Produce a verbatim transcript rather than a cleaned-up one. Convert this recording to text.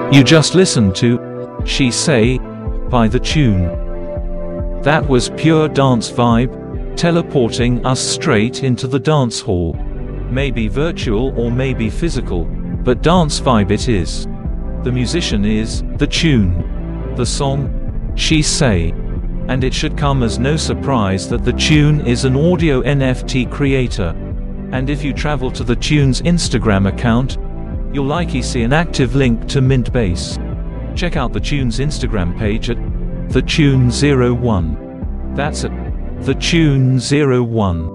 You just listened to She Say by The Tune. That was pure dance vibe, teleporting us straight into the dance hall. Maybe virtual or maybe physical, but dance vibe it is. The musician is The Tune. The song, She Say. And it should come as no surprise that The Tune is an audio N F T creator. And if you travel to The Tune's Instagram account, you'll likely see an active link to Mintbase. Check out The Tune's Instagram page at The Tune zero one. That's at The Tune zero one.